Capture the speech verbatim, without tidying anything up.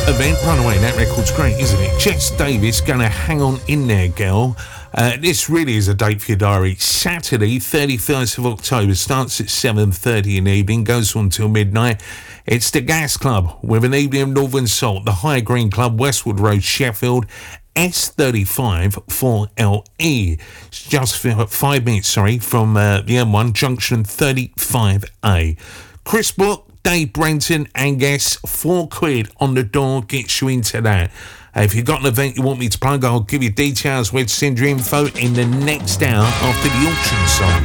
event. Runaway, that record's great, isn't it? Jess Davis, gonna hang on in there, girl. Uh, this really is a date for your diary. Saturday, thirty-first of October, starts at seven thirty in the evening, goes on till midnight. It's the Gas Club with an evening of Northern Salt, the High Green Club, Westwood Road, Sheffield, S thirty-five four L E. It's just five minutes, sorry, from uh, the M one, junction thirty-five A. Chris Book, Dave Brenton, and guess four quid on the door gets you into that. Uh, if you've got an event you want me to plug, I'll give you details. We'll send you info in the next hour after the auction song.